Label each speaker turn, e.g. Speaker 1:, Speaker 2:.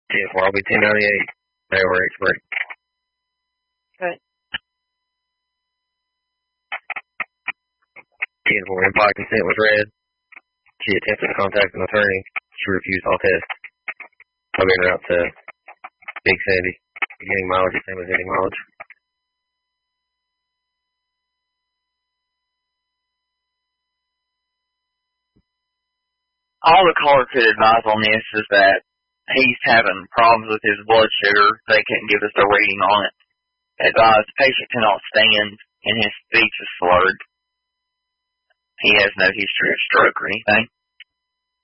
Speaker 1: 10-4, I'll be 1098. Over break.
Speaker 2: Okay.
Speaker 1: 10-4, implied consent was read. She attempted to contact an attorney. She refused all tests. I'll be en route to Big Sandy. Beginning mileage, same as ending mileage.
Speaker 3: All the caller could advise on this is that he's having problems with his blood sugar. They couldn't give us a reading on it. Advised the patient cannot stand and his speech is slurred. He has no history of stroke or anything.